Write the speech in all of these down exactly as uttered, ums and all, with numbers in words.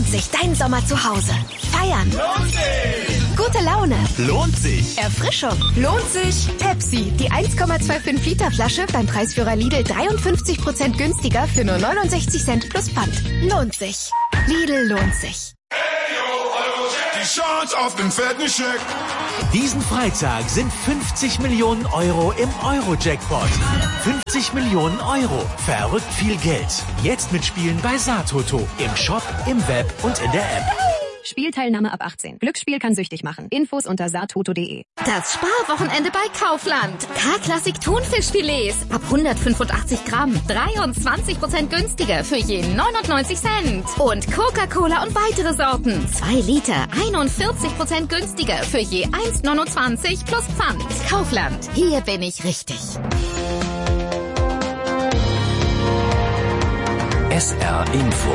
lohnt sich dein Sommer zu Hause. Feiern. Lohnt sich. Gute Laune. Lohnt sich. Erfrischung. Lohnt sich. Pepsi. Die eins Komma fünfundzwanzig Liter Flasche beim Preisführer Lidl dreiundfünfzig Prozent günstiger für nur neunundsechzig Cent plus Pfand. Lohnt sich. Lidl lohnt sich. Die Chance auf den fetten Scheck. Diesen Freitag sind fünfzig Millionen Euro im Euro-Jackpot. fünfzig Millionen Euro. Verrückt viel Geld. Jetzt mitspielen bei Satoto. Im Shop, im Web und in der App. Spielteilnahme ab achtzehn. Glücksspiel kann süchtig machen. Infos unter satoto punkt de. Das Sparwochenende bei Kaufland. K-Klassik Thunfischfilets ab hundertfünfundachtzig Gramm. dreiundzwanzig Prozent günstiger für je neunundneunzig Cent. Und Coca-Cola und weitere Sorten. zwei Liter. einundvierzig Prozent günstiger für je eins Komma neunundzwanzig plus Pfand. Kaufland. Hier bin ich richtig. S R Info.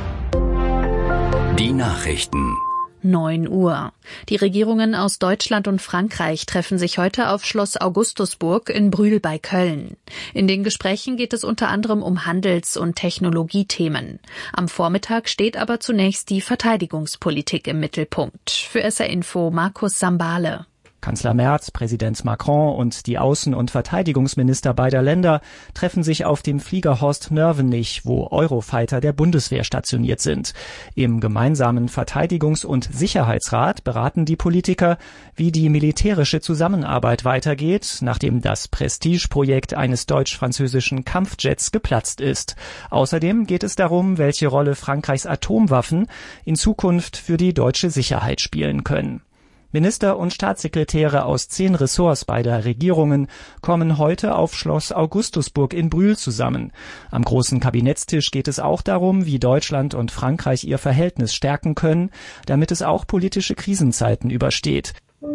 Die Nachrichten. neun Uhr. Die Regierungen aus Deutschland und Frankreich treffen sich heute auf Schloss Augustusburg in Brühl bei Köln. In den Gesprächen geht es unter anderem um Handels- und Technologiethemen. Am Vormittag steht aber zunächst die Verteidigungspolitik im Mittelpunkt. Für S R Info Markus Sambale. Kanzler Merz, Präsident Macron und die Außen- und Verteidigungsminister beider Länder treffen sich auf dem Flieger Horst Nörvenich, wo Eurofighter der Bundeswehr stationiert sind. Im gemeinsamen Verteidigungs- und Sicherheitsrat beraten die Politiker, wie die militärische Zusammenarbeit weitergeht, nachdem das Prestigeprojekt eines deutsch-französischen Kampfjets geplatzt ist. Außerdem geht es darum, welche Rolle Frankreichs Atomwaffen in Zukunft für die deutsche Sicherheit spielen können. Minister und Staatssekretäre aus zehn Ressorts beider Regierungen kommen heute auf Schloss Augustusburg in Brühl zusammen. Am großen Kabinettstisch geht es auch darum, wie Deutschland und Frankreich ihr Verhältnis stärken können, damit es auch politische Krisenzeiten übersteht.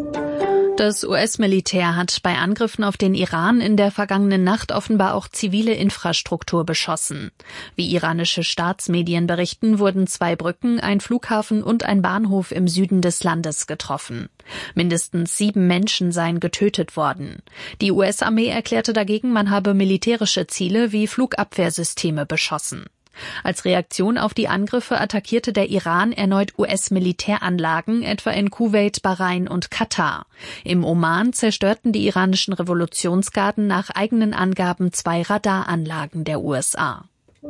Das U S-Militär hat bei Angriffen auf den Iran in der vergangenen Nacht offenbar auch zivile Infrastruktur beschossen. Wie iranische Staatsmedien berichten, wurden zwei Brücken, ein Flughafen und ein Bahnhof im Süden des Landes getroffen. Mindestens sieben Menschen seien getötet worden. Die U S-Armee erklärte dagegen, man habe militärische Ziele wie Flugabwehrsysteme beschossen. Als Reaktion auf die Angriffe attackierte der Iran erneut U S-Militäranlagen, etwa in Kuwait, Bahrain und Katar. Im Oman zerstörten die iranischen Revolutionsgarden nach eigenen Angaben zwei Radaranlagen der U S A.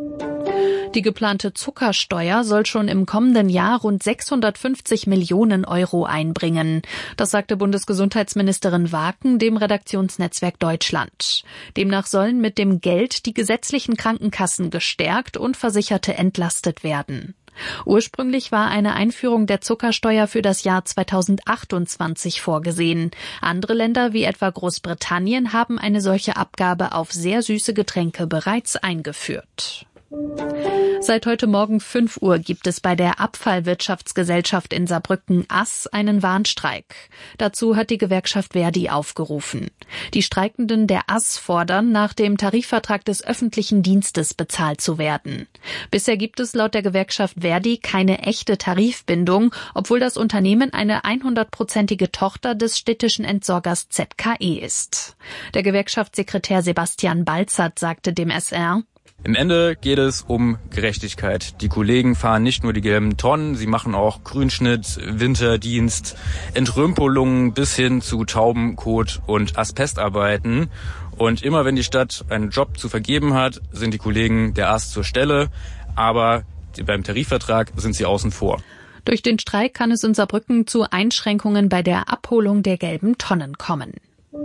Die geplante Zuckersteuer soll schon im kommenden Jahr rund sechshundertfünfzig Millionen Euro einbringen. Das sagte Bundesgesundheitsministerin Waken dem Redaktionsnetzwerk Deutschland. Demnach sollen mit dem Geld die gesetzlichen Krankenkassen gestärkt und Versicherte entlastet werden. Ursprünglich war eine Einführung der Zuckersteuer für das Jahr zweitausendachtundzwanzig vorgesehen. Andere Länder wie etwa Großbritannien haben eine solche Abgabe auf sehr süße Getränke bereits eingeführt. Seit heute Morgen fünf Uhr gibt es bei der Abfallwirtschaftsgesellschaft in Saarbrücken A S einen Warnstreik. Dazu hat die Gewerkschaft Verdi aufgerufen. Die Streikenden der A S fordern, nach dem Tarifvertrag des öffentlichen Dienstes bezahlt zu werden. Bisher gibt es laut der Gewerkschaft Verdi keine echte Tarifbindung, obwohl das Unternehmen eine hundertprozentige Tochter des städtischen Entsorgers Z K E ist. Der Gewerkschaftssekretär Sebastian Balzert sagte dem S R: Im Ende geht es um Gerechtigkeit. Die Kollegen fahren nicht nur die gelben Tonnen, sie machen auch Grünschnitt, Winterdienst, Entrümpelungen bis hin zu Taubenkot und Asbestarbeiten. Und immer wenn die Stadt einen Job zu vergeben hat, sind die Kollegen der A S zur Stelle, aber beim Tarifvertrag sind sie außen vor. Durch den Streik kann es in Saarbrücken zu Einschränkungen bei der Abholung der gelben Tonnen kommen.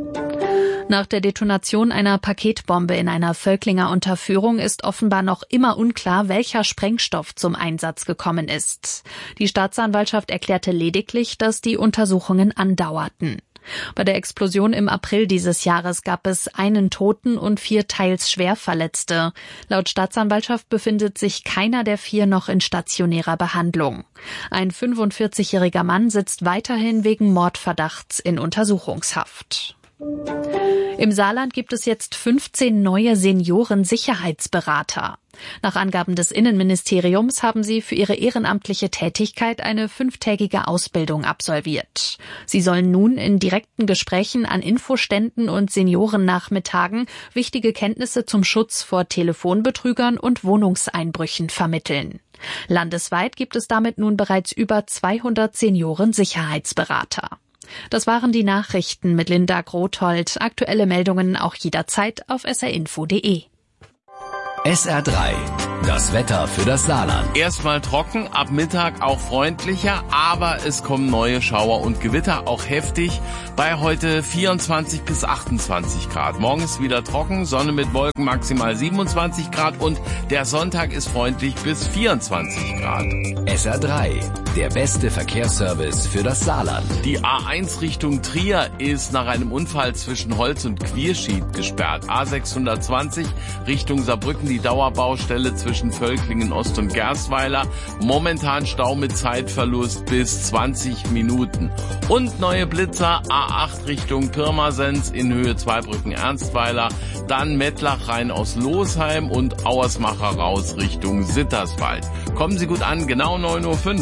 Nach der Detonation einer Paketbombe in einer Völklinger Unterführung ist offenbar noch immer unklar, welcher Sprengstoff zum Einsatz gekommen ist. Die Staatsanwaltschaft erklärte lediglich, dass die Untersuchungen andauerten. Bei der Explosion im April dieses Jahres gab es einen Toten und vier teils schwer Verletzte. Laut Staatsanwaltschaft befindet sich keiner der vier noch in stationärer Behandlung. Ein fünfundvierzigjähriger Mann sitzt weiterhin wegen Mordverdachts in Untersuchungshaft. Im Saarland gibt es jetzt fünfzehn neue Senioren-Sicherheitsberater. Nach Angaben des Innenministeriums haben sie für ihre ehrenamtliche Tätigkeit eine fünftägige Ausbildung absolviert. Sie sollen nun in direkten Gesprächen an Infoständen und Seniorennachmittagen wichtige Kenntnisse zum Schutz vor Telefonbetrügern und Wohnungseinbrüchen vermitteln. Landesweit gibt es damit nun bereits über zweihundert Senioren-Sicherheitsberater. Das waren die Nachrichten mit Linda Grothold. Aktuelle Meldungen auch jederzeit auf s r info punkt d e. S R drei, das Wetter für das Saarland. Erstmal trocken, ab Mittag auch freundlicher, aber es kommen neue Schauer und Gewitter, auch heftig, bei heute vierundzwanzig bis achtundzwanzig Grad. Morgen ist wieder trocken, Sonne mit Wolken maximal siebenundzwanzig Grad und der Sonntag ist freundlich bis vierundzwanzig Grad. S R drei, der beste Verkehrsservice für das Saarland. Die A eins Richtung Trier ist nach einem Unfall zwischen Holz und Quierschied gesperrt. A sechshundertzwanzig Richtung Saarbrücken, die Dauerbaustelle zwischen Völklingen Ost und Gerstweiler. Momentan Stau mit Zeitverlust bis zwanzig Minuten. Und neue Blitzer, A acht Richtung Pirmasens in Höhe Zweibrücken-Ernstweiler. Dann Mettlach rein aus Losheim und Auersmacher raus Richtung Sitterswald. Kommen Sie gut an, genau neun Uhr fünf.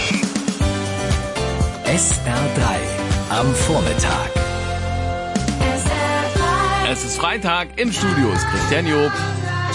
S R drei am Vormittag. Es ist Freitag, im Studio ist Christian Job.